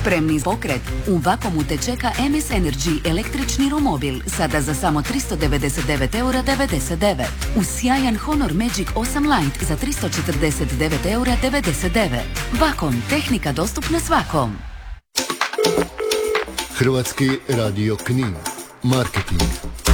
Spremni pokret? U Vakomu te čeka MS Energy električni romobil, sada za samo 399,99 €. Uz sjajan Honor Magic 8 Lite za 349,99 €. Vakom, tehnika dostupna svakom. Hrvatski radio Knin. Marketing.